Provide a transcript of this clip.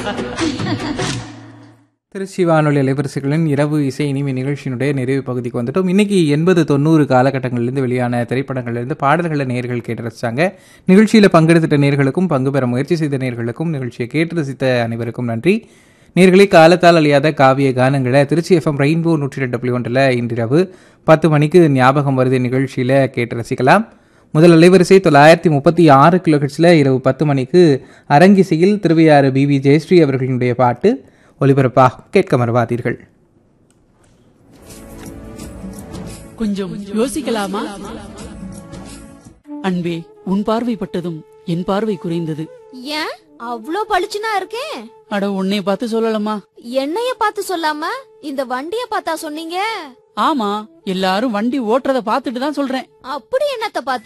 திருச்சி வானொலி அலைவரிசைகளின் இரவு இசை இனிமை நிகழ்ச்சியினுடைய நிறைவு பகுதிக்கு வந்துட்டோம். இன்னைக்கு 80-90 காலகட்டங்களிலிருந்து வெளியான திரைப்படங்கள்லேருந்து பாடல்களை நேர்கள் கேட்டு ரசித்தாங்க. நிகழ்ச்சியில் பங்கெடுத்துட்ட நேர்களுக்கும் பங்கு பெற முயற்சி செய்த நேர்களுக்கும் நிகழ்ச்சியை கேட்டு ரசித்த அனைவருக்கும் நன்றி. நேர்களே, காலத்தால் அழியாத காவிய கானங்களை திருச்சி FM ரெயின்போ 102.1 இன்றிரவு 10 மணிக்கு ஞாபகம் வருது நிகழ்ச்சியில் கேட்டு ரசிக்கலாம். முதல் அலைவரிசை 936 கிலோஹெர்ட்ஸில் இரவு 10 மணிக்கு அரங்கிசையில் திருவையாறு BV ஜெயஸ்ரீ அவர்களுடைய பாட்டு ஒலிபரப்பாக கேட்க மறவாதீர்கள். கொஞ்சம் யோசிக்கலாமா? அன்பே, உன் பார்வைப்பட்டதும் என் பார்வை குறைந்தது. ஏன் அவ்ளோ பளிச்சுனா இருக்கேன்? அட, உன்னை பார்த்து சொல்லலாமா? என்னைய பார்த்து சொல்லாம இந்த வண்டிய பார்த்தா சொன்னீங்க? ஆமா, எல்லாரும் வண்டி ஓட்டுறத பார்த்துட்டு தான் சொல்றேன். அப்படி என்னத்த பாத்தீங்க?